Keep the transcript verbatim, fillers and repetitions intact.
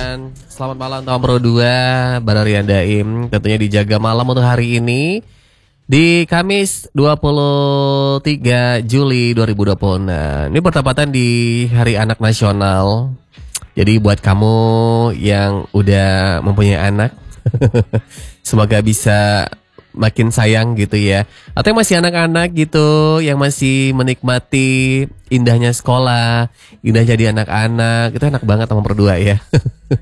dan selamat malam tahun Pro dua Bararian Daim. Tentunya dijaga malam untuk hari ini di Kamis dua puluh tiga Juli dua ribu dua puluh enam. Ini bertepatan di Hari Anak Nasional. Jadi buat kamu yang udah mempunyai anak, semoga bisa makin sayang gitu ya. Atau yang masih anak-anak gitu, yang masih menikmati indahnya sekolah, indah jadi anak-anak, itu enak banget sama berdua ya.